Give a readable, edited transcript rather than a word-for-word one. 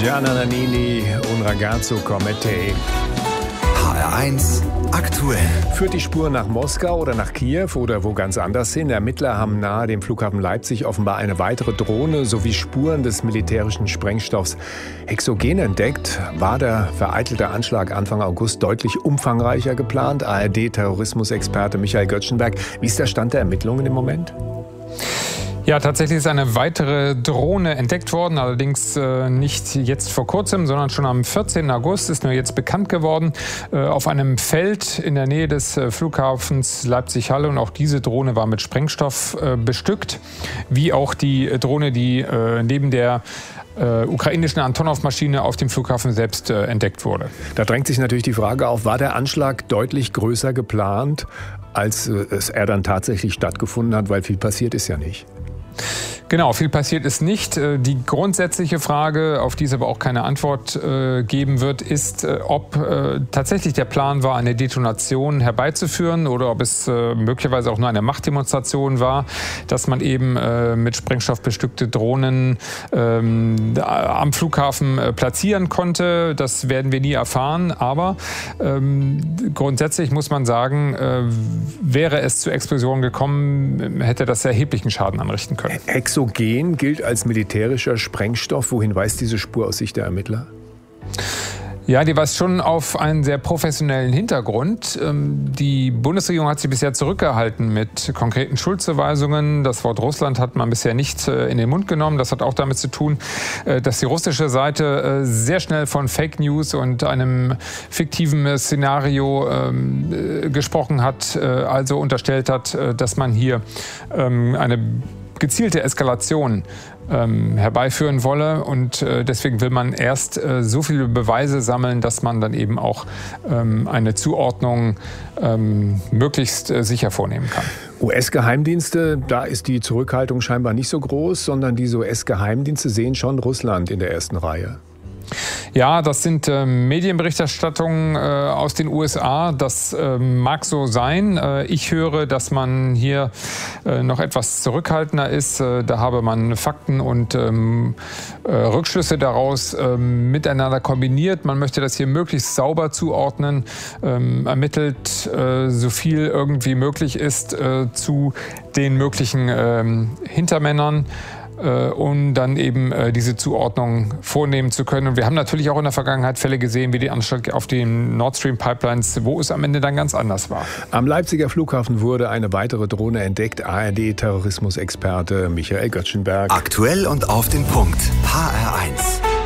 Gianna Nannini, un ragazzo come te. HR1 aktuell. Führt die Spur nach Moskau oder nach Kiew oder wo ganz anders hin? Ermittler haben nahe dem Flughafen Leipzig offenbar eine weitere Drohne sowie Spuren des militärischen Sprengstoffs Hexogen entdeckt. War der vereitelte Anschlag Anfang August deutlich umfangreicher geplant? ARD-Terrorismusexperte Michael Göttschenberg. Wie ist der Stand der Ermittlungen im Moment? Ja, tatsächlich ist eine weitere Drohne entdeckt worden, allerdings nicht jetzt vor kurzem, sondern schon am 14. August ist nur jetzt bekannt geworden, auf einem Feld in der Nähe des Flughafens Leipzig-Halle, und auch diese Drohne war mit Sprengstoff bestückt, wie auch die Drohne, die neben der ukrainischen Antonov-Maschine auf dem Flughafen selbst entdeckt wurde. Da drängt sich natürlich die Frage auf, war der Anschlag deutlich größer geplant, als er dann tatsächlich stattgefunden hat, weil viel passiert ist ja nicht. Genau, viel passiert ist nicht. Die grundsätzliche Frage, auf die es aber auch keine Antwort geben wird, ist, ob tatsächlich der Plan war, eine Detonation herbeizuführen oder ob es möglicherweise auch nur eine Machtdemonstration war, dass man eben mit Sprengstoff bestückte Drohnen am Flughafen platzieren konnte. Das werden wir nie erfahren, aber grundsätzlich muss man sagen, wäre es zu Explosionen gekommen, hätte das erheblichen Schaden anrichten können. Hexogen gilt als militärischer Sprengstoff. Wohin weist diese Spur aus Sicht der Ermittler? Ja, die weist schon auf einen sehr professionellen Hintergrund. Die Bundesregierung hat sich bisher zurückgehalten mit konkreten Schuldzuweisungen. Das Wort Russland hat man bisher nicht in den Mund genommen. Das hat auch damit zu tun, dass die russische Seite sehr schnell von Fake News und einem fiktiven Szenario gesprochen hat, also unterstellt hat, dass man hier eine gezielte Eskalation herbeiführen wolle, und deswegen will man erst so viele Beweise sammeln, dass man dann eben auch eine Zuordnung möglichst sicher vornehmen kann. US-Geheimdienste, da ist die Zurückhaltung scheinbar nicht so groß, sondern diese US-Geheimdienste sehen schon Russland in der ersten Reihe. Ja, das sind Medienberichterstattungen aus den USA. Das mag so sein. Ich höre, dass man hier noch etwas zurückhaltender ist. Da habe man Fakten und Rückschlüsse daraus miteinander kombiniert. Man möchte das hier möglichst sauber zuordnen, ermittelt so viel irgendwie möglich ist zu den möglichen Hintermännern, um dann eben diese Zuordnung vornehmen zu können. Und wir haben natürlich auch in der Vergangenheit Fälle gesehen, wie die Anschlag auf den Nord Stream Pipelines, wo es am Ende dann ganz anders war. Am Leipziger Flughafen wurde eine weitere Drohne entdeckt. ARD-Terrorismusexperte Michael Göttschenberg. Aktuell und auf den Punkt. HR1.